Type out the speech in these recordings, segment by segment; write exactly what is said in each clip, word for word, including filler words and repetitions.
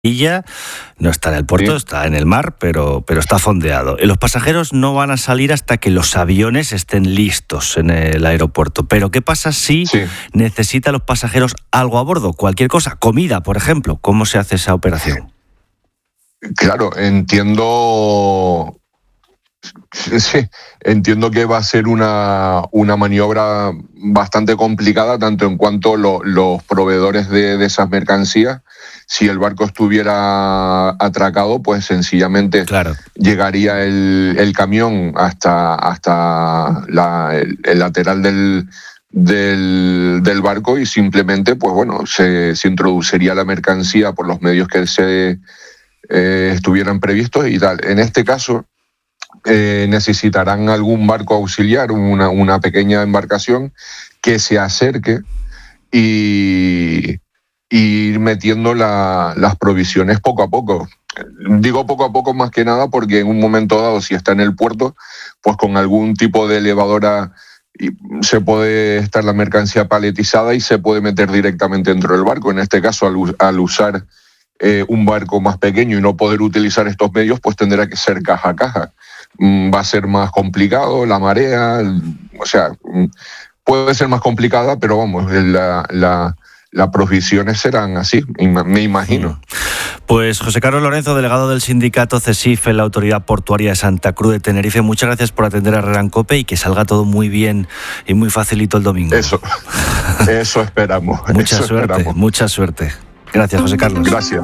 no está en el puerto, sí. Está en el mar, pero, pero está fondeado. Los pasajeros no van a salir hasta que los aviones estén listos en el aeropuerto. Pero ¿qué pasa si sí. necesitan los pasajeros algo a bordo? Cualquier cosa, comida, por ejemplo. ¿Cómo se hace esa operación? Claro, entiendo... Sí, entiendo que va a ser una, una maniobra bastante complicada, tanto en cuanto lo, los proveedores de, de esas mercancías. Si el barco estuviera atracado, pues sencillamente claro. llegaría el, el camión hasta, hasta la, el, el lateral del, del, del barco y simplemente, pues bueno, se, se introduciría la mercancía por los medios que se eh, estuvieran previstos y tal. En este caso, eh, necesitarán algún barco auxiliar, una, una pequeña embarcación que se acerque y... y ir metiendo la, las provisiones poco a poco. Digo poco a poco más que nada porque en un momento dado, si está en el puerto, pues con algún tipo de elevadora se puede estar la mercancía paletizada y se puede meter directamente dentro del barco. En este caso, al, al usar eh, un barco más pequeño y no poder utilizar estos medios, pues tendrá que ser caja a caja. Mm, va a ser más complicado, la marea, o sea, puede ser más complicada, pero vamos, la... la Las provisiones serán así, me imagino. Pues José Carlos Lorenzo, delegado del sindicato CESIF en la Autoridad Portuaria de Santa Cruz de Tenerife, muchas gracias por atender a Herrera en COPE y que salga todo muy bien y muy facilito el domingo. Eso, eso esperamos. Mucha eso suerte, esperamos. mucha suerte. Gracias, José Carlos. Gracias.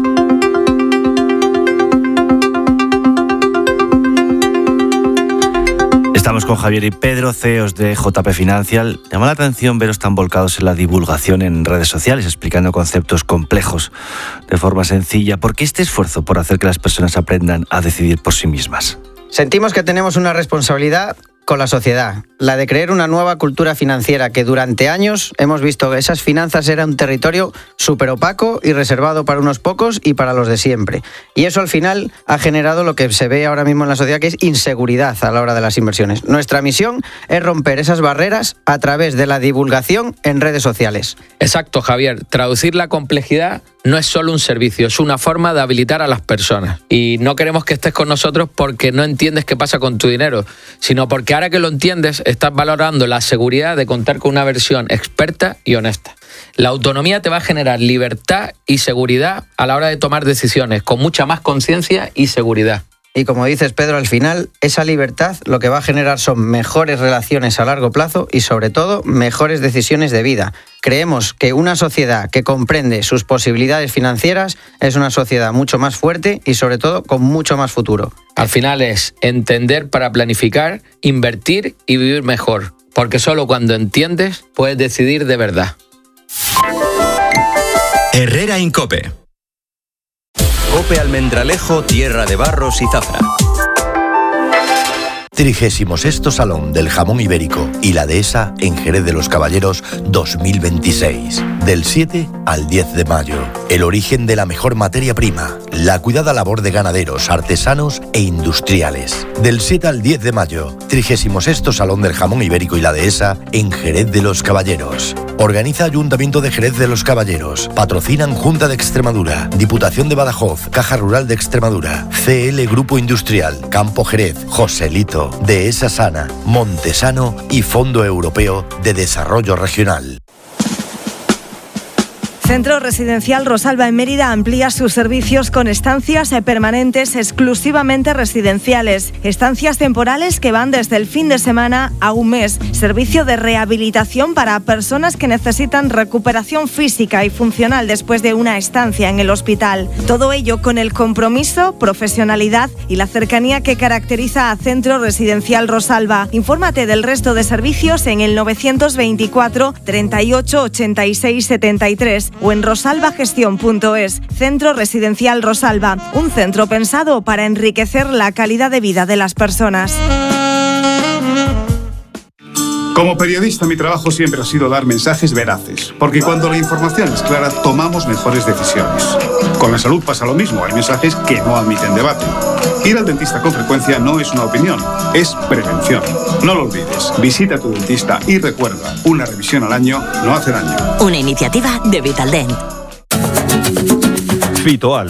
Estamos con Javier y Pedro, C E Os de J P Financial. Llama la atención veros tan volcados en la divulgación en redes sociales, explicando conceptos complejos de forma sencilla. ¿Por qué este esfuerzo por hacer que las personas aprendan a decidir por sí mismas? Sentimos que tenemos una responsabilidad con la sociedad, la de crear una nueva cultura financiera, que durante años hemos visto que esas finanzas eran un territorio súper opaco y reservado para unos pocos y para los de siempre. Y eso al final ha generado lo que se ve ahora mismo en la sociedad, que es inseguridad a la hora de las inversiones. Nuestra misión es romper esas barreras a través de la divulgación en redes sociales. Exacto, Javier. Traducir la complejidad no es solo un servicio, es una forma de habilitar a las personas. Y no queremos que estés con nosotros porque no entiendes qué pasa con tu dinero, sino porque ahora que lo entiendes, estás valorando la seguridad de contar con una versión experta y honesta. La autonomía te va a generar libertad y seguridad a la hora de tomar decisiones, con mucha más conciencia y seguridad. Y como dices, Pedro, al final esa libertad lo que va a generar son mejores relaciones a largo plazo y sobre todo mejores decisiones de vida. Creemos que una sociedad que comprende sus posibilidades financieras es una sociedad mucho más fuerte y sobre todo con mucho más futuro. Al final es entender para planificar, invertir y vivir mejor, porque solo cuando entiendes puedes decidir de verdad. Herrera en COPE. COPE Almendralejo, Tierra de Barros y Zafra. trigésimo sexto Salón del Jamón Ibérico y la Dehesa en Jerez de los Caballeros dos mil veintiséis. Del siete al diez de mayo. El origen de la mejor materia prima. La cuidada labor de ganaderos, artesanos e industriales. Del siete al diez de mayo. trigésimo sexto Salón del Jamón Ibérico y la Dehesa en Jerez de los Caballeros. Organiza Ayuntamiento de Jerez de los Caballeros. Patrocinan Junta de Extremadura, Diputación de Badajoz, Caja Rural de Extremadura, C L Grupo Industrial, Campo Jerez, Joselito, Dehesa Sana, Montesano y Fondo Europeo de Desarrollo Regional. Centro Residencial Rosalba en Mérida amplía sus servicios con estancias permanentes exclusivamente residenciales, estancias temporales que van desde el fin de semana a un mes, servicio de rehabilitación para personas que necesitan recuperación física y funcional después de una estancia en el hospital. Todo ello con el compromiso, profesionalidad y la cercanía que caracteriza a Centro Residencial Rosalba. Infórmate del resto de servicios en el novecientos veinticuatro, treinta y ocho, ochenta y seis, setenta y tres o en rosalbagestión punto es. Centro Residencial Rosalba, un centro pensado para enriquecer la calidad de vida de las personas. Como periodista, mi trabajo siempre ha sido dar mensajes veraces, porque cuando la información es clara, tomamos mejores decisiones. Con la salud pasa lo mismo, hay mensajes que no admiten debate. Ir al dentista con frecuencia no es una opinión, es prevención. No lo olvides, visita a tu dentista y recuerda, una revisión al año no hace daño. Una iniciativa de Vitaldent. Fitoal.